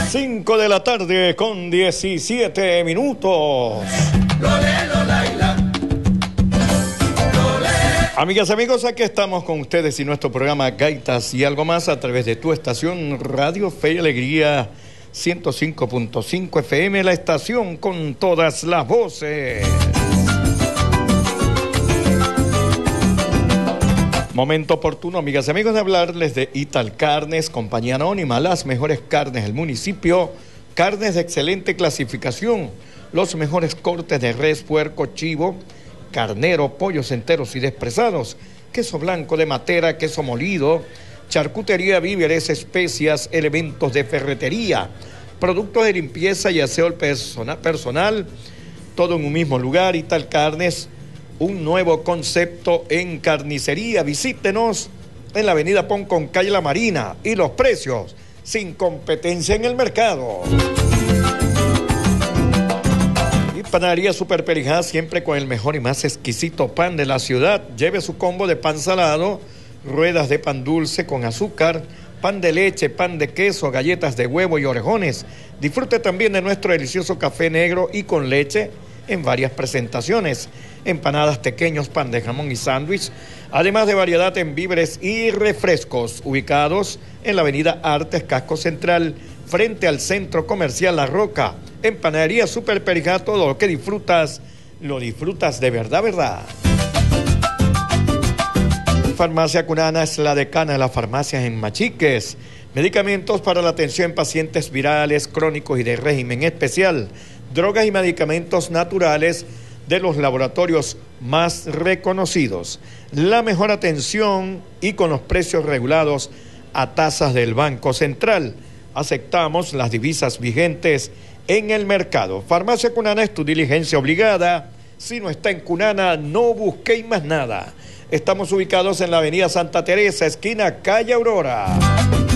5 de la tarde con 17 minutos. Amigas y amigos, aquí estamos con ustedes y nuestro programa Gaitas y algo más a través de tu estación Radio Fe y Alegría 105.5 FM, la estación con todas las voces. Momento oportuno, amigas y amigos, de hablarles de Ital Carnes, compañía anónima, las mejores carnes del municipio, carnes de excelente clasificación, los mejores cortes de res, puerco, chivo, carnero, pollos enteros y despresados, queso blanco de Matera, queso molido, charcutería, víveres, especias, elementos de ferretería, productos de limpieza y aseo personal, todo en un mismo lugar. Ital Carnes, un nuevo concepto en carnicería. Visítenos en la avenida Poncón, calle La Marina, y los precios sin competencia en el mercado. Y Panadería Super Perijá, siempre con el mejor y más exquisito pan de la ciudad. Lleve su combo de pan salado, ruedas de pan dulce con azúcar, pan de leche, pan de queso, galletas de huevo y orejones. Disfrute también de nuestro delicioso café negro y con leche en varias presentaciones, empanadas, tequeños, pan de jamón y sándwich, además de variedad en víveres y refrescos, ubicados en la avenida Artes, Casco Central, frente al Centro Comercial La Roca. En Panadería Super Perijá, todo lo que disfrutas, lo disfrutas de verdad, verdad. Farmacia Cunana es la decana de las farmacias en Machiques. Medicamentos para la atención en pacientes virales, crónicos y de régimen especial. Drogas y medicamentos naturales de los laboratorios más reconocidos. La mejor atención y con los precios regulados a tasas del Banco Central. Aceptamos las divisas vigentes en el mercado. Farmacia Cunana es tu diligencia obligada. Si no está en Cunana, no busquéis más nada. Estamos ubicados en la avenida Santa Teresa, esquina calle Aurora.